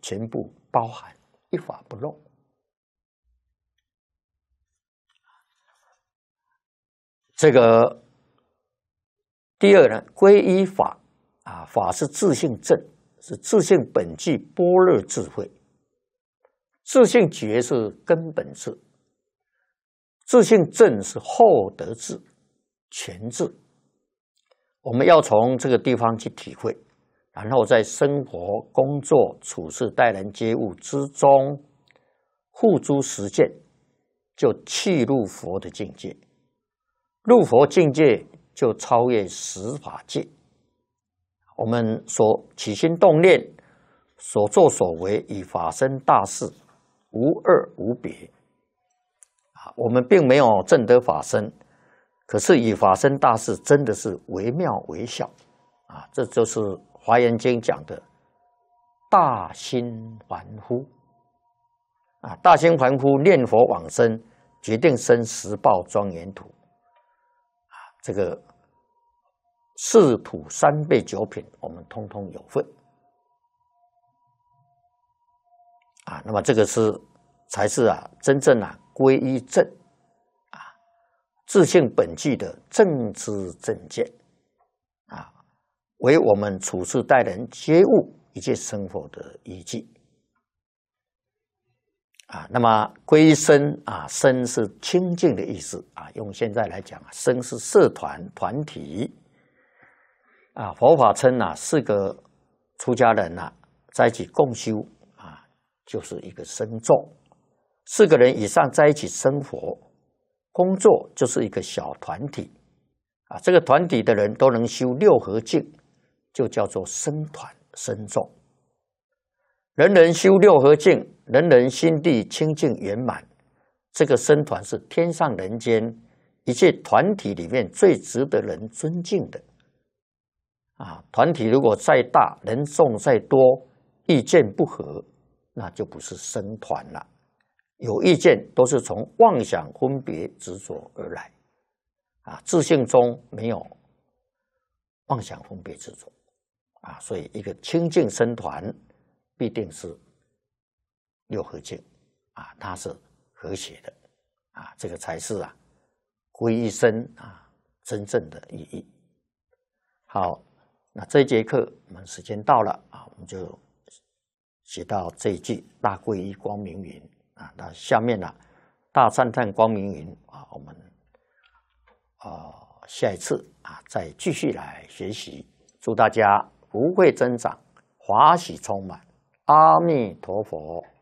全部包含，一法不漏。这个第二呢，皈依法啊，法是自性正，是自性本具般若智慧，自性觉是根本智，自性正是后得智、全智。我们要从这个地方去体会，然后在生活、工作、处事、待人接物之中付诸实践，就契入佛的境界。入佛境界就超越十法界。我们所起心动念、所作所为与法身大事无二无别。我们并没有证得法身，可是与法身大事真的是惟妙惟肖啊！这就是《华严经》讲的大心凡夫啊，大心凡夫念佛往生，决定生十报庄严土。这个四土三辈九品，我们通通有份啊。那么这个才是真正皈依正啊，自性本具的正知正见啊，为我们处事待人接物一切生活的依据啊。那么皈依僧啊，僧是清净的意思啊。用现在来讲，僧是社团团体啊。佛法称四个出家人在一起共修啊，就是一个僧众。4个人以上在一起生活、工作，就是一个小团体啊。这个团体的人都能修六合敬，就叫做僧团僧众。人人修六合敬，人人心地清净圆满，这个僧团是天上人间一切团体里面最值得人尊敬的啊。团体如果再大，人众再多，意见不合，那就不是僧团了。有意见都是从妄想分别执着而来啊，自性中没有妄想分别执着啊，所以一个清净僧团必定是六合敬啊，它是和谐的啊，这个才是皈依僧真正的意义。好，那这一节课我们时间到了啊，我们就写到这一句大皈依光明云啊。那下面大赞叹光明云啊，我们下一次再继续来学习。祝大家福慧增长，华喜充满。阿弥陀佛。